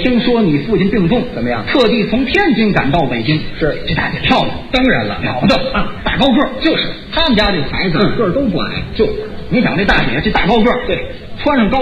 听说你父亲病重， 怎么样？ 特地从天津赶到北京。 是， 这大姐漂亮， 当然了， 了不得啊，大高个儿。 就是他们家这个孩子个儿都不矮， 就你想这大姐这大高个儿， 对， 穿上高